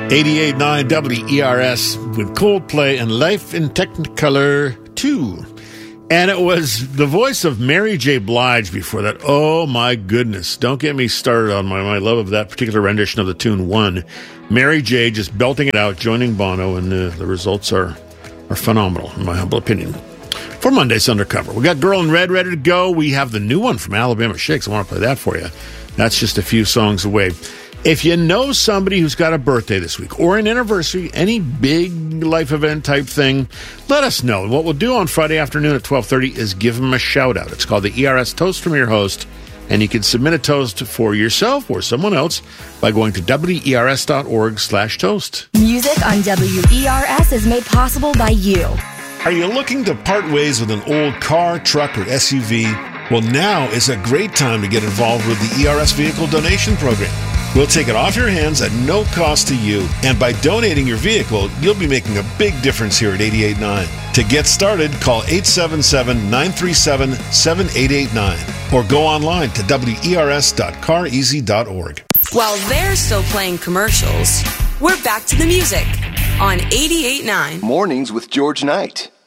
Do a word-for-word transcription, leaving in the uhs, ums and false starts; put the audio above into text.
eighty-eight point nine W E R S with Coldplay and Life in Technicolor two. And it was the voice of Mary J. Blige before that. Oh, my goodness. Don't get me started on my, my love of that particular rendition of the tune One. Mary J. just belting it out, joining Bono, and uh, the results are, are phenomenal, in my humble opinion. For Monday's Undercover, we got Girl in Red ready to go. We have the new one from Alabama Shakes. I want to play that for you. That's just a few songs away. If you know somebody who's got a birthday this week or an anniversary, any big life event type thing, let us know. What we'll do on Friday afternoon at twelve thirty is give them a shout out. It's called the E R S Toast from your host, and you can submit a toast for yourself or someone else by going to W E R S dot org slash toast. Music on W E R S is made possible by you. Are you looking to part ways with an old car, truck, or S U V? Well, now is a great time to get involved with the E R S Vehicle Donation Program. We'll take it off your hands at no cost to you. And by donating your vehicle, you'll be making a big difference here at eighty-eight point nine. To get started, call eight seven seven, nine three seven, seven eight eight nine or go online to W E R S dot car easy dot org. While they're still playing commercials, we're back to the music on eighty-eight point nine. Mornings with George Knight.